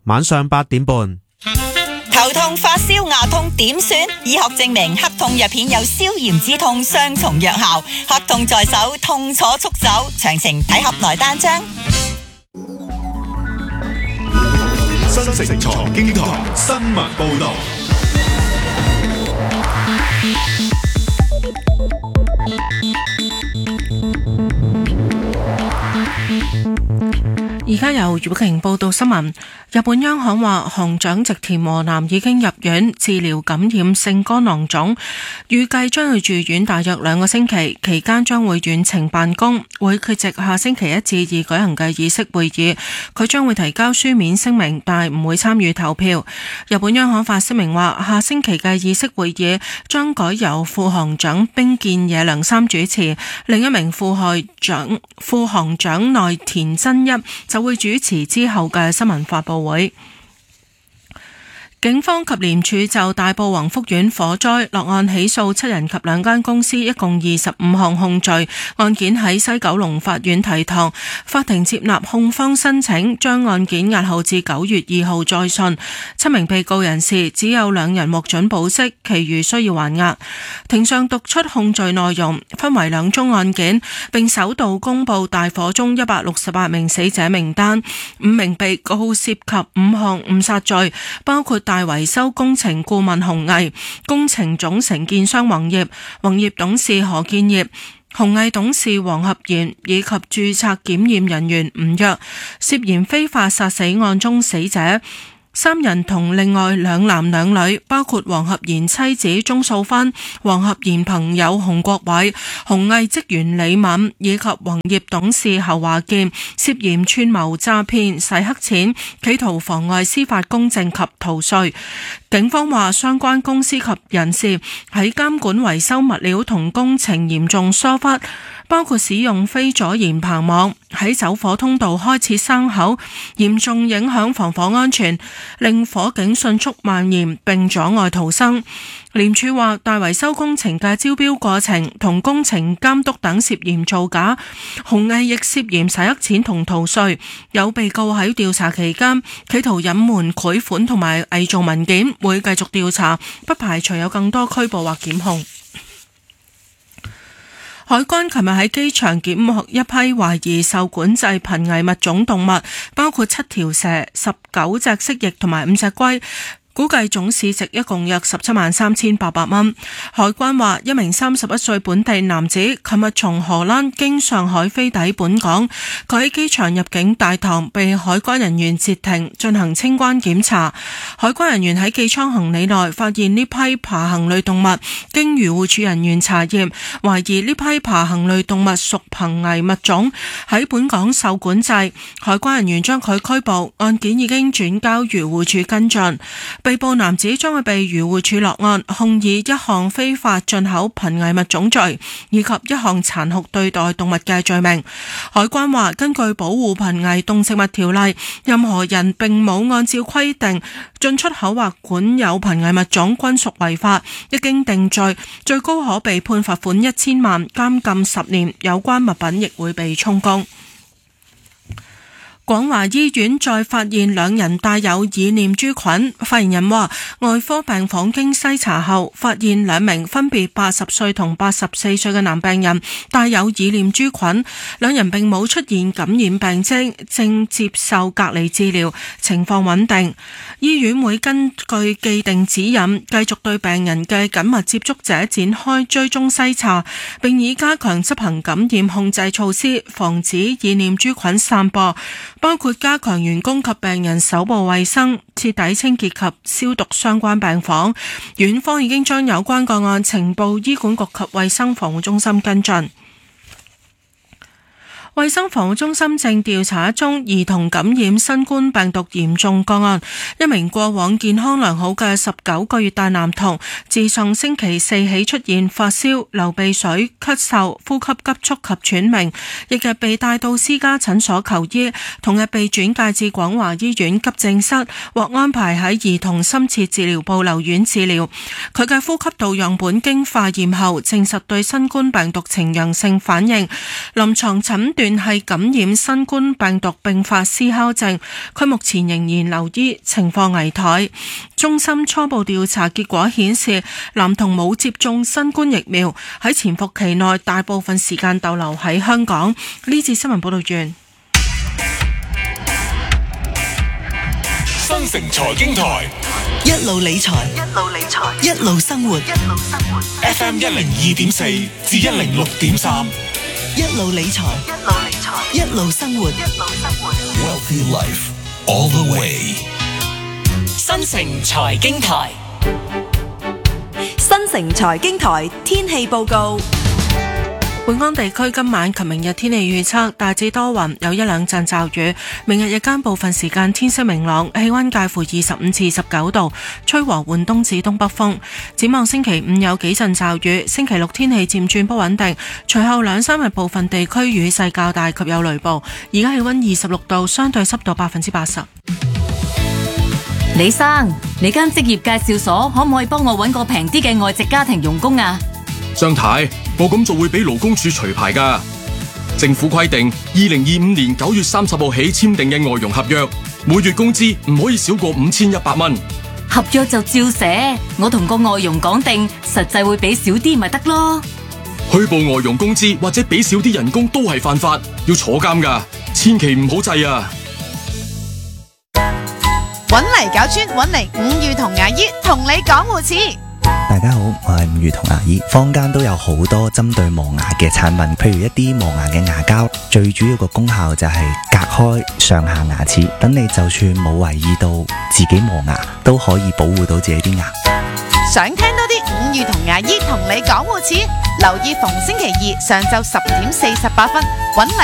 晚上8點半。 頭痛、發燒、牙痛點算？醫學證明黑痛藥片有消炎止痛雙重藥效，黑痛在手，痛楚速走。詳情睇盒內單張。 新城財經台新聞報道。 而家由葉瓊報道新聞。日本央行話，行長植田和男已經入院治療感染性肝囊腫，預計將去住院大約2個星期，期間將會遠程辦公，會缺席下星期1至2舉行嘅議息會議。佢將會提交書面聲明，但唔會參與投票。日本央行發聲明話，下星期嘅議息會議將改由副行長冰見野良三主持，另一名副行長內田真一就會主持之後嘅新聞發佈會。警方及廉署就大埔宏福苑火災落案起訴7人及2間公司，一共25項控罪。案件喺西九龍法院提堂，法庭接納控方申請，將案件押後至9月2號再訊。7名被告人士只有2人獲准保釋，其餘需要還押。庭上讀出控罪內容，分為2宗案件，並首度公布大火中168名死者名單。5名被告涉及5項誤殺罪，包括大維修工程顧問洪毅、工程總承建商宏業董事何建業、弘毅董事黃合賢以及註冊檢驗人員吳躍，涉嫌非法殺死案中死者3人同另外2男2女，包括黃合賢妻子鍾素芬、黃合賢朋友洪國偉、弘毅職員李敏以及宏業董事侯華健，涉嫌串謀詐騙、洗黑錢、企圖妨礙司法公正及逃稅。警方話，相關公司及人士喺監管維修物料同工程嚴重疏忽，包括使用非阻燃棚網，喺走火通道開設生口，嚴重影響防火安全，令火警迅速蔓延並阻礙逃生。廉署話，大維修工程嘅招標過程同工程監督等涉嫌造假，洪毅亦涉嫌洗黑錢同逃稅。有被告喺調查期間企圖隱瞞賄款同埋偽造文件，會繼續調查，不排除有更多拘捕或檢控。海關琴日喺機場檢獲一批懷疑受管制瀕危物種動物，包括7條蛇、19隻蜥蜴同埋5隻龜，估計總市值一共約173800蚊。海關話，一名31歲本地男子琴日從荷蘭經上海飛抵本港，佢喺機場入境大堂被海關人員截停進行清關檢查。海關人員喺寄艙行李內發現呢批爬行類動物，經漁護署人員查驗，懷疑呢批爬行類動物屬瀕危物種，喺本港受管制。海關人員將佢拘捕，案件已經轉交漁護署跟進。被捕男子將會被漁護署落案，控以1項非法進口瀕危物種罪，以及1項殘酷對待動物嘅罪名。海關話，根據保護瀕危動植物條例，任何人並冇按照規定進出口或管有瀕危物種均屬違法，一經定罪，最高可被判罰款1000萬、監禁10年，有關物品亦會被充公。廣華醫院再發現2人帶有耳念珠菌，發言人話，外科病房經篩查後，發現2名分別80歲同84歲嘅男病人帶有耳念珠菌，2人並冇出現感染病徵，正接受隔離治療，情況穩定。醫院會根據既定指引，繼續對病人嘅緊密接觸者展開追蹤篩查，並以加強執行感染控制措施，防止耳念珠菌散播，包括加強員工及病人手部衛生，徹底清潔及消毒相關病房。院方已經將有關個案呈報醫管局及衛生防護中心跟進。衛生防護中心正調查一宗兒童感染新冠病毒嚴重個案，一名過往健康良好嘅19個月大男童，自上星期4起出現發燒、流鼻水、咳嗽、呼吸急促及喘鳴，翌日被帶到私家診所求醫，同日被轉介至廣華醫院急症室，獲安排喺兒童深切治療部留院治療。佢嘅呼吸道樣本經化驗後證實對新冠病毒呈陽性反應，臨床診斷斷係感染新冠病毒並發思考症，佢目前仍然留醫，情況危殆。中心初步調查結果顯示，男童冇接種新冠疫苗，喺潛伏期內大部分時間逗留喺香港。呢次新聞報道完。 新城財經台一路理財，一路生活。 FM 102.4至106.3， 一路理財，一路生活。 Wealthy Life all the way。 新城財經台， 新城財經台天氣報告。 本港地區今晚及明日天氣預測大致多雲，有一兩陣驟雨。明日日間部分時間天色明朗，氣溫介乎25至19度，吹和緩東至東北風。展望星期5有幾陣驟雨，星期6天氣漸轉不穩定，隨後2、3日部分地區雨勢較大及有雷暴。而家氣溫26度，相對濕度80%。 李生，你間職業介紹所可唔可以幫我搵個平啲嘅外籍家庭傭工啊？ 張太，我咁做會俾勞工處除牌㗎。政府規定，2025年9月30號起簽訂嘅外傭合約，每月工資唔可以少過5100蚊。 合約就照寫，我同個外傭講定，實際會俾少啲咪得咯。 虛報外傭工資或者俾少啲人工都係犯法，要坐監㗎，千祈唔好制啊！ 搵嚟搞專，搵嚟伍裕同牙醫同你講護齒。 大家好，我係伍裕同牙醫。坊間都有好多針對磨牙嘅產品，譬如一啲磨牙嘅牙膠，最主要個功效就係隔開上下牙齒，等你就算冇為意到自己磨牙，都可以保護到自己啲牙。 想聽多啲伍裕同牙醫同你講護齒，留意逢星期2上晝10點48分，搵嚟